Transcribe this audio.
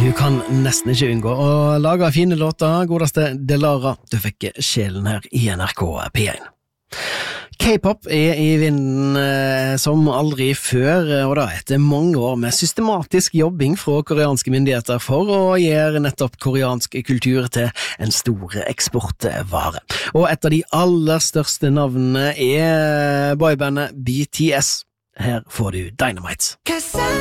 Hun kan nesten ikke unngå å lage fine låter, godeste Delara. Du fikk sjelen her i NRK P1. K-pop i vinden som aldri før, og da etter mange år med systematisk jobbing fra koreanske myndigheter for å gjøre nettopp koreansk kultur til en stor eksportvare. Og et av de aller største navnene boybandet BTS. Her får du Dynamite.